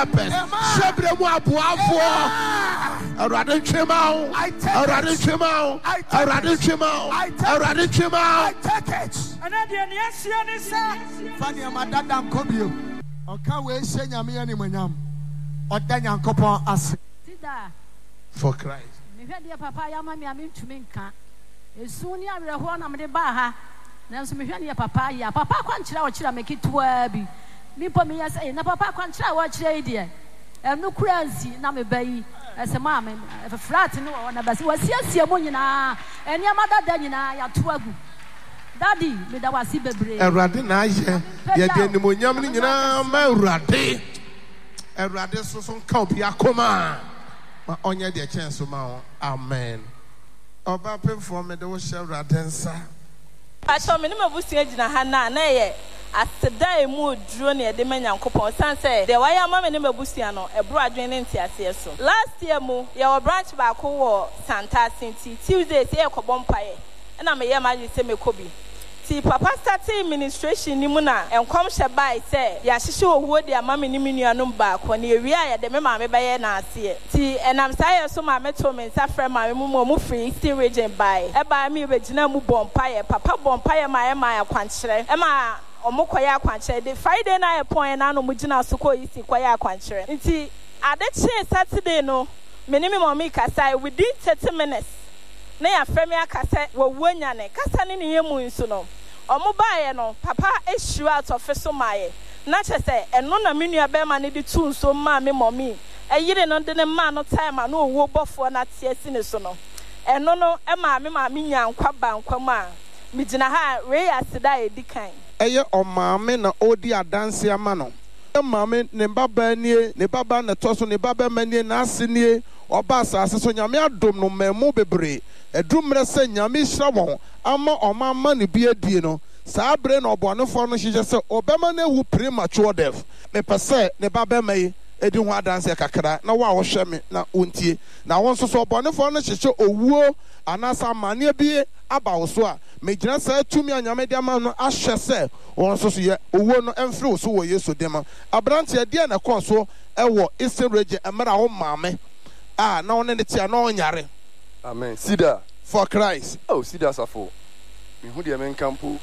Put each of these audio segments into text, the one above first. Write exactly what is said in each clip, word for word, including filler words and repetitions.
Shebremu abuafo. Awurade ntwema. Awurade ntwema. Awurade ntwema. Awurade ntwema. I take it. And then the Asian is Fanny Madam Kobio. Oka we say nyame ani manyam. Oda nyankopon ase. For Christ. Me hwe de papa ya ma me amintumi nka. Esu ni awerɛho na me de ba ha. Nanso me hwe ne papa ya. Papa kwankyerɛ wo kyerɛ me kitwa bi. Me po me yɛ na papa kwankyerɛ wo kyerɛ yi de. Ɛno kura nsi na me ba yi. Ɛsɛ ma me flat no wɔ na basi wasiesie mo nyinaa. Ɛni amada nyinaa ya to agu. Daddy, me da wasi bebre. Awurade na ayɛ. Ye de nimonyam ni nyinaa ma Awurade. Awurade so so nka obi akoma. Ma onye de chance ma wo. Amen. Oba pemfo me de wo hye Awurade nsa. Acho me ne mabusia gina ha na na ye aseda emu oduro ne de manyankopon san say de waya ma me ne mabusia no ebro adwen ne ntiase so. Last year mu ye wo branch ba ko wo Santa City Tuesday say ekobom paye. Na me ye ma yi se me kobi. Ti papa started administration ni mu na enkom hye bai say ya hyehye owuo de ama me ni menuanom ba ko na ewia ya de me ma me baye na ase ti enam saye so ma me to me nsa frɛ ma me mu mu free Eastern region bai e ba me be gina mu bompaye papa bompaye ma e ma akwankyerɛ e ma omokoya akwankyerɛ de Friday na e pon na no mu gina so ko isi koya akwankyerɛ nti ade che Saturday no me ni me mommy kasa within thirty minutes na ya frɛ me akasa wo wuanya ne kasa ne ne yemu nso no omo baaye no papa ehuru out of so maaye na kyese eno na menua be ma ne de tu nso ma me mommy eyire no de ne ma no time ma no owo bofo na tie si ne so no eno no e ma me ma me nya nkwa ba nkwa ma me gina ha we asida edikan Eye omame na odi adanse ama no e mame ne baba nie ne baba na toso ne baba manie na asenie oba asase so nyame adom no memu bebre edumre se nyame hira won ama omama ne bi adie no saa bre na obonefo no hyeje se obema na ewu premature death me pese ne baba mai edi ho adanse kakra na wa wo hwe me na ontie na won so so obonefo no hyehye owuo anasa mane bi aba wo so a me gina saa tumi anyame de ama no ahye se won so so ye owuo no emfre wo so wo Yesu dem abrante de na kɔ so ɛwɔ Eastern region emra wo maame ah na won ne tia na onyare. Amen. Sida for Christ. Oh, Sida safo. Me hu de men kampo.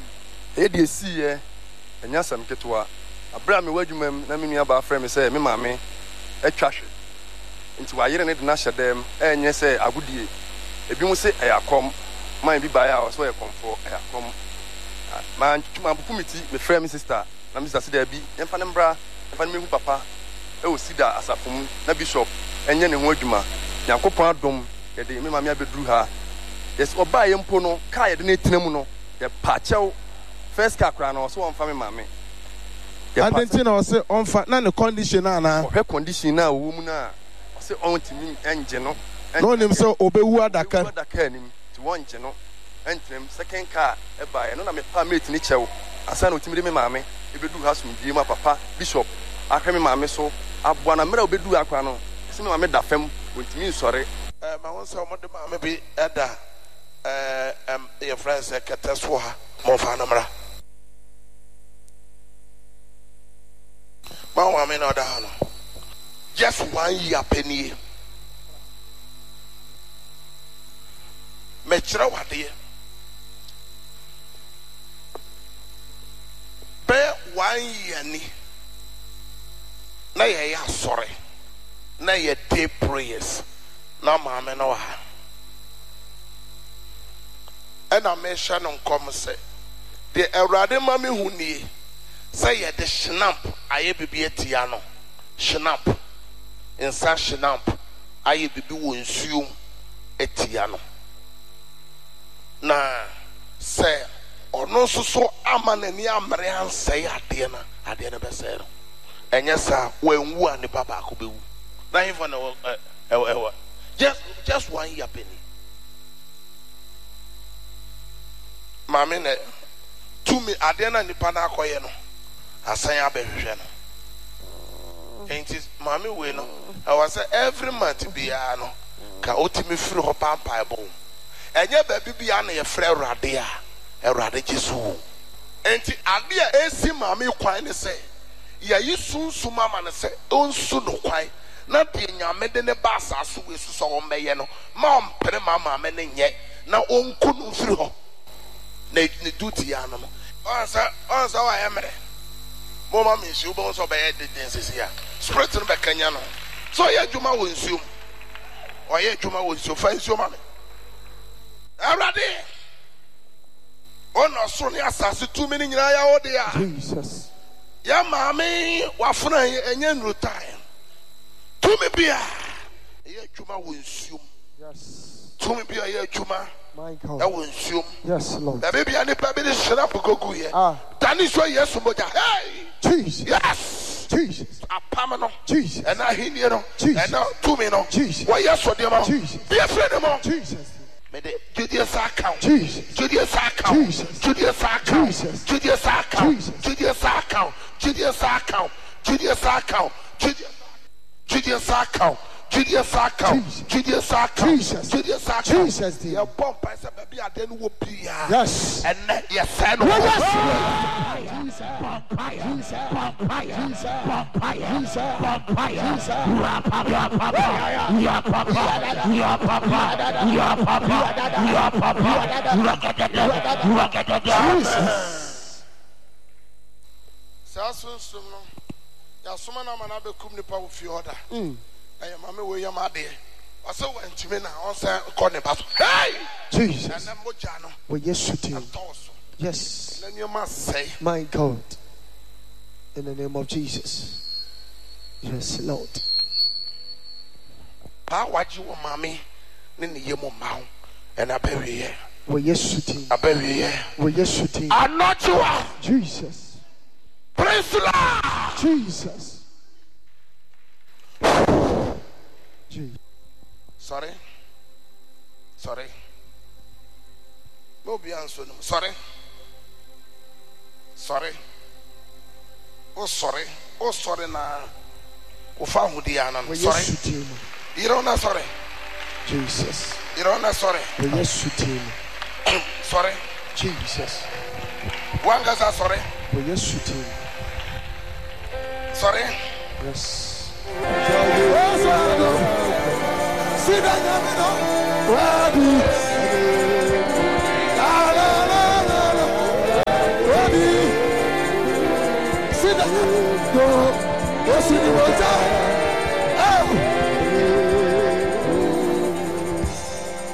E de siye enya sam ketwa. Abra me wadwumam na me nua ba frɛ me sɛ me maame atwa hwe. Nti wa yere ne de na hyɛ dem enye sɛ agudie. Ebi mu sɛ ayakom. Man bi ba ya so ayakomfo ayakom. Man tuma bukumiti me frɛ me sister na me sister Sida bi emfa ne mbra emfa ne mehu papa e o Sida asafom na bishop enye ne ho adwuma. Yankopɔn adom ye de me maame abedru ha. Yes oba ye mpo no ka ye de ne tinam no ye pachew first car kra no so wonfa me maame. Adentin na say onfa na ne condition na na. Ohwe condition na wo mu na say on timi enje no. No nim say obewu adaka. Adaka nim ti wonje no. Entrem second car e ba ye no na me pa mate ni chew. Asa na otimi de me maame e bedu ha so die ma papa bishop ahwe me maame so aboa na mera obedu akwa no. Se me maame da fam ontimi nsore. Eh ma won say omode maame bi eda eh em your friends say keteso ha mo fa na mra. Ma wa me no da no. Just one year penny. Me kira wade. Be one year ni. Na ye ya sorry. Na ye day prayers. Na maame no ha. And I mention on come say the Awurade mami hu nie say ye the shnamp aye bibi etia no shnamp insa shnamp aye bibi wo nsuo etia no na say ono so so ama nani amre ansay ade na ade na be say no enya sa wanwu ani baba ko bewu na him na ewa just just one year penny. Mame ne to me ade na nipa na akoye no asan abehwehwe no enti mame we no I was say every month bia no ka otimi firi ho pampa bo enye ba bibia na ye frɛ Awurade a Awurade Jesu enti ade a esi mame kwan ne sɛ ya yi sunsum ama ne se onsu no kwai na de nyame de ne ba asaso we su so wo meye no ma ompere ma ma me ne nye na onku no firi ho na ne duty ya no onsa onsa wa emre mo ma mi si ubo so be de den sisi ya spirit no be kanya no so ya djuma wo nsuom o ya djuma wo nsuom fa nsuom ma me awrade ono so ne asase tu me ni nyina ya wo de ya Jesus. ya maame wafuna enye nrutai tu me bia ya djuma wo nsuom Yes. tu me bia ya djuma My e God. wo nsuom Yes, Lord. na baby ani pa bi ni shira pogogu ye Ah. tani so yesu moja hey Jesus. yes Jesus. apam no Jesus. and I hear no Jesus. and now to me no Jesus. why yes so dem Jesus. be a friend mo Jesus. me de Judas account Jesus. Judas account Jesus. Judas account Jesus. Judas account Jesus. Judas account Judas account Judas account Judas account Judas account Jesus. Judas account Jesus. Judas account Jesus, dear. your bomb pass baby ade no wo bia Yes. and yes say no Sasun no ya soma na mana be kum nipa wo fi order mm ayi mama wo yam ade ose wantime na on say call ne baso hey Jesus. na moja no We yes to you. toso Yes. na nyoma say My God. In the name of Jesus. Yes, Lord. pa waji wo mame ne ne yemu ma ho and abewe ye We yes to you. abewe ye We yes to you. anotua Jesus. praise the Lord Jesus. Jesus. sorry sorry no be answer no sorry sorry oh sorry oh sorry na o fa hudi ana We sorry yes to you. you don't know sorry Jesus. you don't know sorry We yes to you. sorry Jesus. one guy say sorry We yes to you. sorry Yes. Sit down.